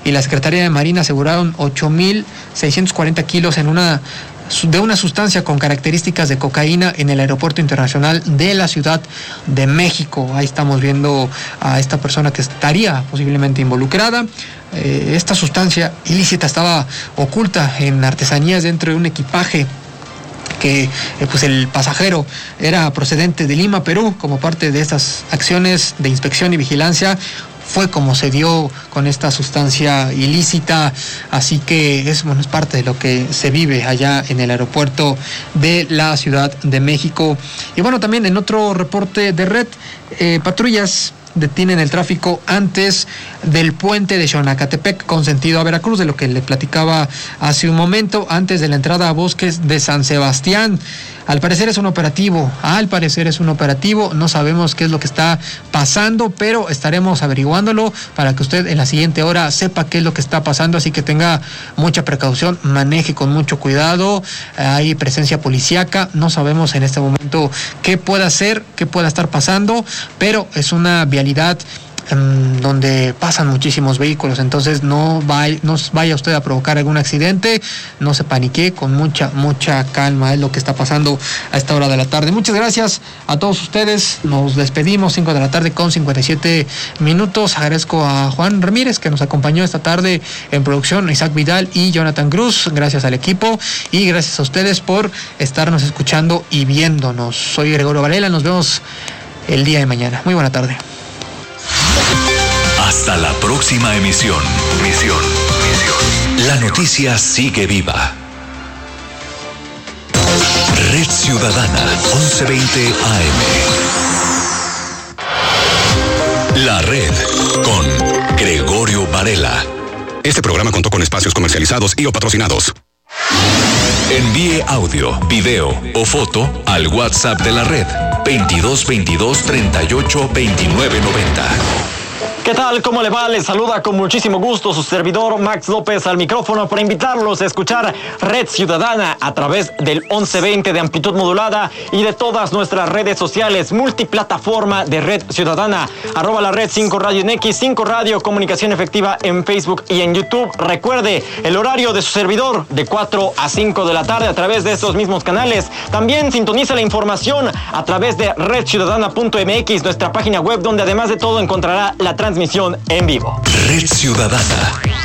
y la Secretaría de Marina aseguraron 8,640 kilos de una sustancia con características de cocaína en el Aeropuerto Internacional de la Ciudad de México. Ahí estamos viendo a esta persona que estaría posiblemente involucrada. Esta sustancia ilícita estaba oculta en artesanías dentro de un equipaje que pues el pasajero era procedente de Lima, Perú. Como parte de estas acciones de inspección y vigilancia fue como se dio con esta sustancia ilícita, así que es parte de lo que se vive allá en el aeropuerto de la Ciudad de México. Y bueno, también en otro reporte de Red, patrullas detienen el tráfico antes del puente de Xonacatepec con sentido a Veracruz, de lo que le platicaba hace un momento, antes de la entrada a Bosques de San Sebastián. Al parecer es un operativo, no sabemos qué es lo que está pasando, pero estaremos averiguándolo para que usted en la siguiente hora sepa qué es lo que está pasando, así que tenga mucha precaución, maneje con mucho cuidado. Hay presencia policíaca, no sabemos en este momento qué pueda hacer, qué pueda estar pasando, pero es una vialidad donde pasan muchísimos vehículos, entonces no vaya usted a provocar algún accidente, no se panique, con mucha calma es lo que está pasando a esta hora de la tarde. Muchas gracias a todos ustedes, nos despedimos, 5 de la tarde con 57 minutos. Agradezco a Juan Ramírez que nos acompañó esta tarde en producción, Isaac Vidal y Jonathan Cruz, gracias al equipo y gracias a ustedes por estarnos escuchando y viéndonos. Soy Gregorio Varela, nos vemos el día de mañana. Muy buena tarde. Hasta la próxima emisión. La noticia sigue viva. Red Ciudadana, 11:20 AM. La Red con Gregorio Varela. Este programa contó con espacios comercializados y o patrocinados. Envíe audio, video o foto al WhatsApp de la Red 2222 38 29 90. ¿Qué tal? ¿Cómo le va? Les saluda con muchísimo gusto su servidor Max López al micrófono para invitarlos a escuchar Red Ciudadana a través del 1120 de amplitud modulada y de todas nuestras redes sociales, multiplataforma de Red Ciudadana, @la Red 5 Radio en X, 5 Radio Comunicación Efectiva en Facebook y en YouTube. Recuerde el horario de su servidor de 4 a 5 de la tarde a través de estos mismos canales. También sintoniza la información a través de redciudadana.mx, nuestra página web donde además de todo encontrará la transmisión en vivo. Red Ciudadana.